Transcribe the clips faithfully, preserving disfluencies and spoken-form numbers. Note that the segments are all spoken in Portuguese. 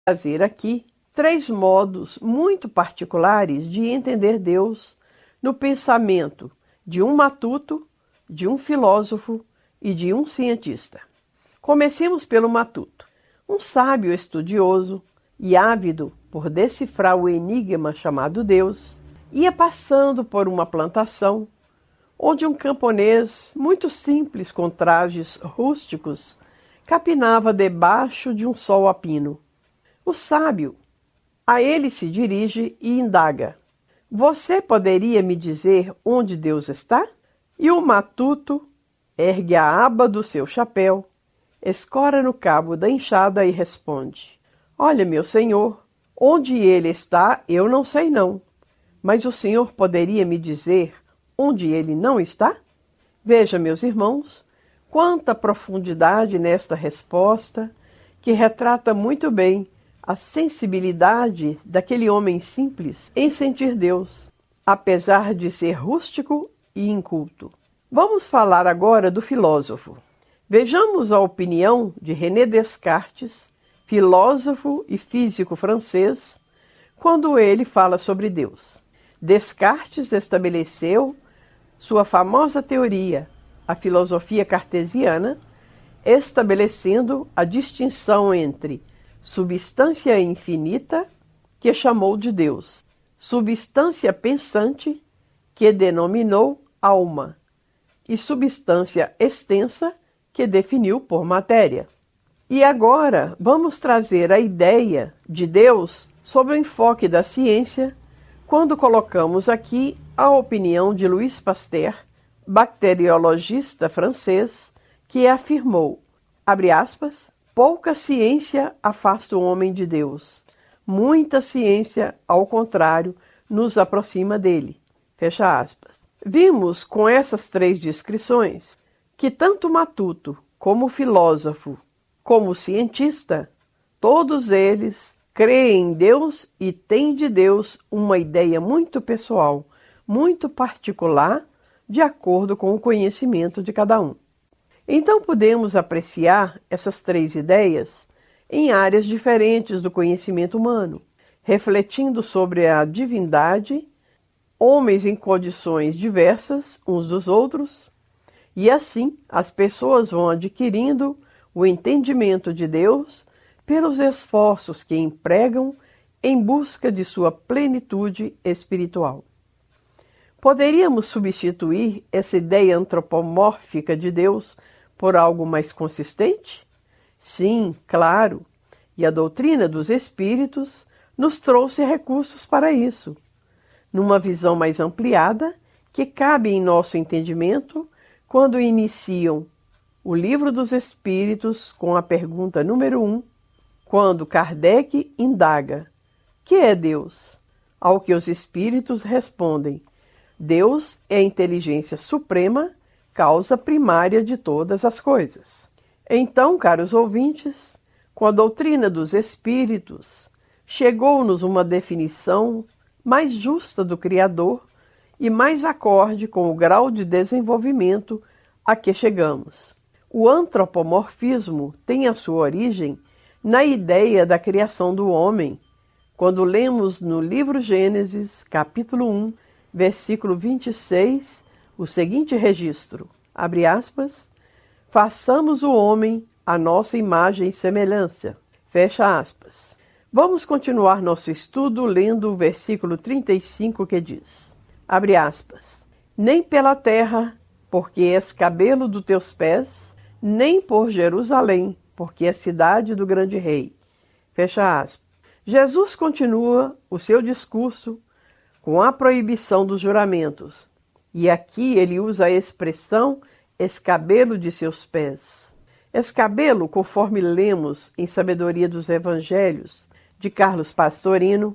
trazer aqui três modos muito particulares de entender Deus no pensamento de um matuto, de um filósofo e de um cientista. Comecemos pelo matuto. Um sábio estudioso e ávido por decifrar o enigma chamado Deus, ia passando por uma plantação onde um camponês muito simples com trajes rústicos capinava debaixo de um sol a pino. O sábio a ele se dirige e indaga: "Você poderia me dizer onde Deus está?" E o matuto ergue a aba do seu chapéu, escora no cabo da enxada e responde: "Olha, meu senhor, onde ele está eu não sei não, mas o senhor poderia me dizer onde ele não está?" Veja, meus irmãos, quanta profundidade nesta resposta, que retrata muito bem a sensibilidade daquele homem simples em sentir Deus, apesar de ser rústico e inculto. Vamos falar agora do filósofo. Vejamos a opinião de René Descartes, filósofo e físico francês, quando ele fala sobre Deus. Descartes estabeleceu sua famosa teoria, a filosofia cartesiana, estabelecendo a distinção entre substância infinita, que chamou de Deus, substância pensante, que denominou alma, e substância extensa, que definiu por matéria. E agora vamos trazer a ideia de Deus sob o enfoque da ciência, quando colocamos aqui a opinião de Louis Pasteur, bacteriologista francês, que afirmou, abre aspas, "pouca ciência afasta o homem de Deus, muita ciência, ao contrário, nos aproxima dele", fecha aspas. Vimos com essas três descrições que tanto matuto como filósofo, como cientista, todos eles creem em Deus e têm de Deus uma ideia muito pessoal, muito particular, de acordo com o conhecimento de cada um. Então podemos apreciar essas três ideias em áreas diferentes do conhecimento humano, refletindo sobre a divindade, homens em condições diversas uns dos outros, e assim as pessoas vão adquirindo o entendimento de Deus pelos esforços que empregam em busca de sua plenitude espiritual. Poderíamos substituir essa ideia antropomórfica de Deus por algo mais consistente? Sim, claro, e a doutrina dos espíritos nos trouxe recursos para isso, numa visão mais ampliada que cabe em nosso entendimento quando iniciam o Livro dos Espíritos com a pergunta número um, quando Kardec indaga: "Que é Deus?" Ao que os espíritos respondem: "Deus é a inteligência suprema, causa primária de todas as coisas." Então, caros ouvintes, com a doutrina dos espíritos, chegou-nos uma definição mais justa do Criador e mais acorde com o grau de desenvolvimento a que chegamos. O antropomorfismo tem a sua origem na ideia da criação do homem, quando lemos no livro Gênesis, capítulo um, versículo vinte e seis, o seguinte registro, abre aspas, "façamos o homem à nossa imagem e semelhança", fecha aspas. Vamos continuar nosso estudo lendo o versículo trinta e cinco que diz, abre aspas, "nem pela terra, porque és cabelo dos teus pés, nem por Jerusalém, porque é cidade do grande rei", fecha aspas. Jesus continua o seu discurso com a proibição dos juramentos, e aqui ele usa a expressão escabelo de seus pés. Escabelo, conforme lemos em Sabedoria dos Evangelhos, de Carlos Pastorino,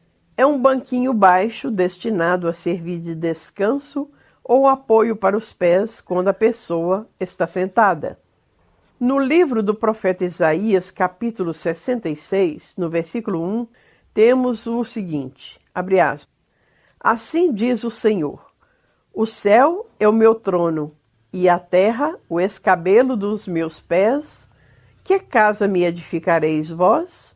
é um banquinho baixo destinado a servir de descanso ou apoio para os pés quando a pessoa está sentada. No livro do profeta Isaías, capítulo sessenta e seis, no versículo um, temos o seguinte, abre aspas, "Assim diz o Senhor, o céu é o meu trono, e a terra o escabelo dos meus pés, que casa me edificareis vós?